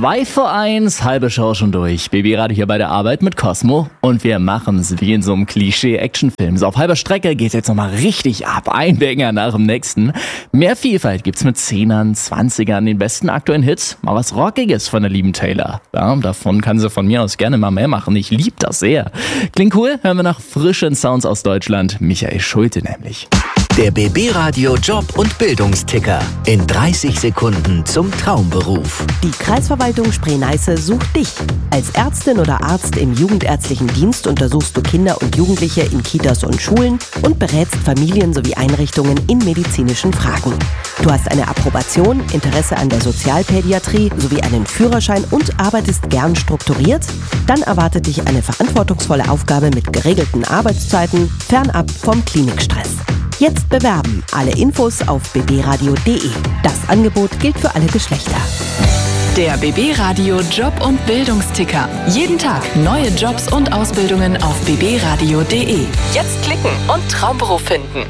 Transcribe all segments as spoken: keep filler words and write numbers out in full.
Zwei vor eins, halbe Show schon durch. B B-Radio hier bei der Arbeit mit Cosmo und wir machen's wie in so einem Klischee-Actionfilm. So auf halber Strecke geht's jetzt nochmal richtig ab. Ein Banger nach dem nächsten. Mehr Vielfalt gibt's mit Zehnern, Zwanzigern, den besten aktuellen Hits. Mal was Rockiges von der lieben Taylor. Ja, davon kann sie von mir aus gerne mal mehr machen. Ich lieb das sehr. Klingt cool? Hören wir nach frischen Sounds aus Deutschland. Michael Schulte nämlich. Der B B-Radio Job- und Bildungsticker. In dreißig Sekunden zum Traumberuf. Die Kreisverwaltung Spree-Neiße sucht dich. Als Ärztin oder Arzt im jugendärztlichen Dienst untersuchst du Kinder und Jugendliche in Kitas und Schulen und berätst Familien sowie Einrichtungen in medizinischen Fragen. Du hast eine Approbation, Interesse an der Sozialpädiatrie sowie einen Führerschein und arbeitest gern strukturiert? Dann erwartet dich eine verantwortungsvolle Aufgabe mit geregelten Arbeitszeiten, fernab vom Klinikstress. Jetzt bewerben. Alle Infos auf b b radio punkt d e. Das Angebot gilt für alle Geschlechter. Der B B-Radio Job- und Bildungsticker. Jeden Tag neue Jobs und Ausbildungen auf b b radio punkt d e. Jetzt klicken und Traumberuf finden.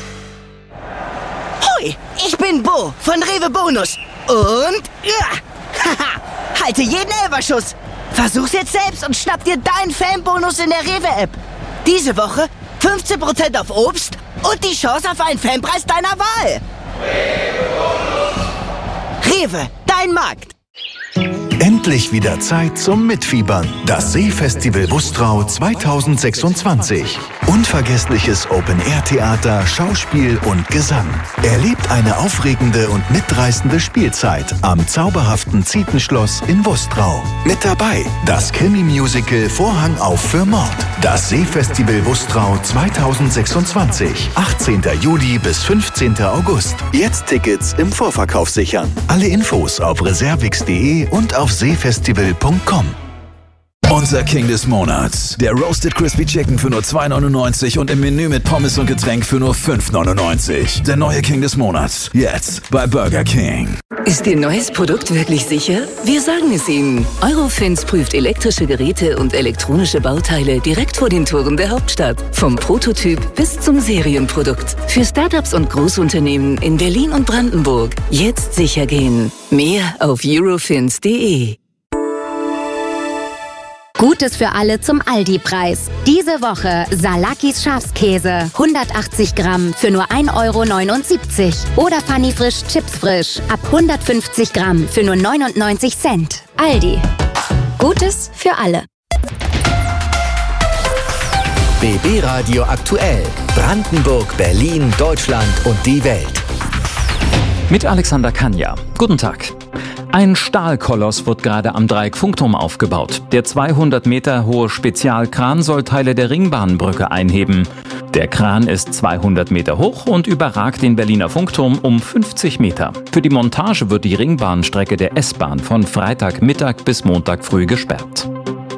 Hoi, ich bin Bo von Rewe Bonus. Und ja, haha, halte jeden Elferschuss. Versuch's jetzt selbst und schnapp dir deinen Fanbonus in der Rewe-App. Diese Woche fünfzehn Prozent auf Obst und die Chance auf einen Fanpreis deiner Wahl. Rewe, dein Markt. Endlich wieder Zeit zum Mitfiebern. Das Seefestival Wustrau zweitausendsechsundzwanzig. Unvergessliches Open-Air-Theater, Schauspiel und Gesang. Erlebt eine aufregende und mitreißende Spielzeit am zauberhaften Zietenschloss in Wustrau. Mit dabei das Krimi-Musical Vorhang auf für Mord. Das Seefestival Wustrau zweitausendsechsundzwanzig. achtzehnten Juli bis fünfzehnten August. Jetzt Tickets im Vorverkauf sichern. Alle Infos auf reservix punkt d e und auf seefestival punkt com. Unser King des Monats. Der Roasted Crispy Chicken für nur zwei neunundneunzig und im Menü mit Pommes und Getränk für nur fünf neunundneunzig. Der neue King des Monats. Jetzt bei Burger King. Ist Ihr neues Produkt wirklich sicher? Wir sagen es Ihnen. Eurofins prüft elektrische Geräte und elektronische Bauteile direkt vor den Toren der Hauptstadt. Vom Prototyp bis zum Serienprodukt. Für Startups und Großunternehmen in Berlin und Brandenburg. Jetzt sicher gehen. Mehr auf eurofins punkt d e. Gutes für alle zum Aldi-Preis. Diese Woche Salakis Schafskäse, hundertachtzig Gramm für nur ein Euro neunundsiebzig. Oder Funny Frisch Chips Frisch ab hundertfünfzig Gramm für nur neunundneunzig Cent. Aldi. Gutes für alle. B B-Radio aktuell. Brandenburg, Berlin, Deutschland und die Welt. Mit Alexander Kanja. Guten Tag. Ein Stahlkoloss wird gerade am Dreieck-Funkturm aufgebaut. Der zweihundert Meter hohe Spezialkran soll Teile der Ringbahnbrücke einheben. Der Kran ist zweihundert Meter hoch und überragt den Berliner Funkturm um fünfzig Meter. Für die Montage wird die Ringbahnstrecke der S-Bahn von Freitagmittag bis Montag früh gesperrt.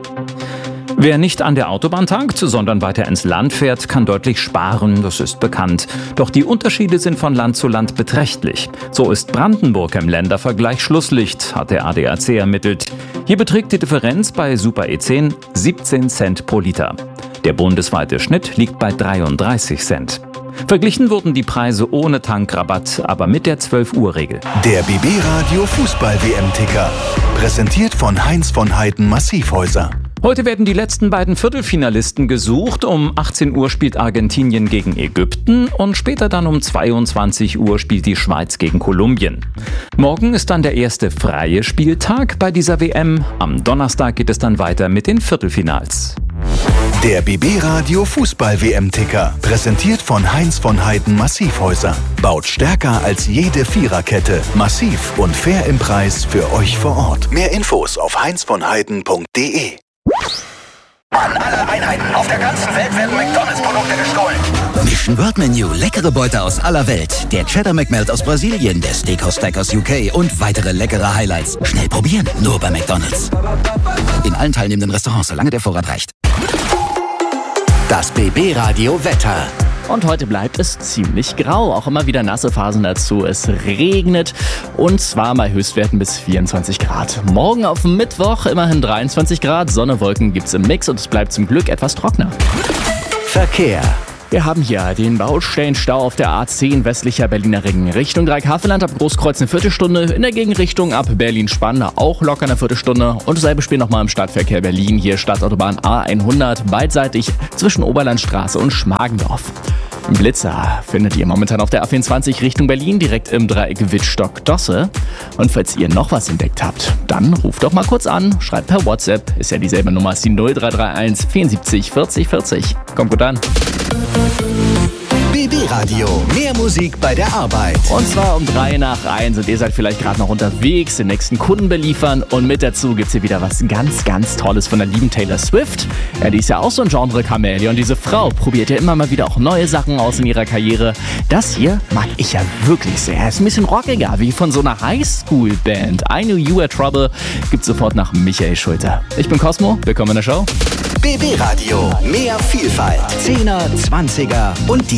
Wer nicht an der Autobahn tankt, sondern weiter ins Land fährt, kann deutlich sparen, das ist bekannt. Doch die Unterschiede sind von Land zu Land beträchtlich. So ist Brandenburg im Ländervergleich Schlusslicht, hat der A D A C ermittelt. Hier beträgt die Differenz bei Super E zehn siebzehn Cent pro Liter. Der bundesweite Schnitt liegt bei dreiunddreißig Cent. Verglichen wurden die Preise ohne Tankrabatt, aber mit der zwölf-Uhr-Regel. Der B B-Radio Fußball-W M-Ticker. Präsentiert von Heinz von Heiden Massivhäuser. Heute werden die letzten beiden Viertelfinalisten gesucht. Um achtzehn Uhr spielt Argentinien gegen Ägypten und später dann um zweiundzwanzig Uhr spielt die Schweiz gegen Kolumbien. Morgen ist dann der erste freie Spieltag bei dieser W M. Am Donnerstag geht es dann weiter mit den Viertelfinals. Der B B-Radio Fußball-W M-Ticker. Präsentiert von Heinz von Heiden Massivhäuser. Baut stärker als jede Viererkette. Massiv und fair im Preis für euch vor Ort. Mehr Infos auf heinz von heiden punkt d e. An alle Einheiten auf der ganzen Welt werden McDonalds-Produkte gestohlen. Mission World Menu, leckere Beute aus aller Welt. Der Cheddar McMelt aus Brasilien, der Steakhouse Stack aus U K und weitere leckere Highlights. Schnell probieren, nur bei McDonalds. In allen teilnehmenden Restaurants, solange der Vorrat reicht. Das B B-Radio Wetter. Und heute bleibt es ziemlich grau, auch immer wieder nasse Phasen dazu. Es regnet und zwar bei Höchstwerten bis vierundzwanzig Grad. Morgen auf Mittwoch immerhin dreiundzwanzig Grad, Sonne, Wolken gibt's im Mix und es bleibt zum Glück etwas trockener. Verkehr. Wir haben hier den Baustellenstau auf der A zehn westlicher Berliner Ring. Richtung Dreieckhaveland ab Großkreuz eine Viertelstunde, in der Gegenrichtung ab Berlin-Spandau auch locker eine Viertelstunde. Und dasselbe Spiel nochmal im Stadtverkehr Berlin, hier Stadtautobahn A hundert, beidseitig zwischen Oberlandstraße und Schmargendorf. Blitzer findet ihr momentan auf der A vierundzwanzig Richtung Berlin, direkt im Dreieck Wittstock-Dosse. Und falls ihr noch was entdeckt habt, dann ruft doch mal kurz an, schreibt per WhatsApp, ist ja dieselbe Nummer, ist die null drei drei eins vierundsiebzig vierzig vierzig. Kommt gut an. B B Radio, mehr Musik bei der Arbeit. Und zwar um drei nach eins und ihr seid vielleicht gerade noch unterwegs, den nächsten Kunden beliefern und mit dazu gibt's hier wieder was ganz, ganz Tolles von der lieben Taylor Swift. Ja, die ist ja auch so ein Genre-Chamäleon und diese Frau probiert ja immer mal wieder auch neue Sachen aus in ihrer Karriere. Das hier mag ich ja wirklich sehr. Ist ein bisschen rockiger, wie von so einer Highschool-Band. I Knew You Were Trouble gibt's sofort nach Michael Schulte. Ich bin Cosmo, willkommen in der Show. B B Radio, mehr Vielfalt. Zehner, Zwanziger und die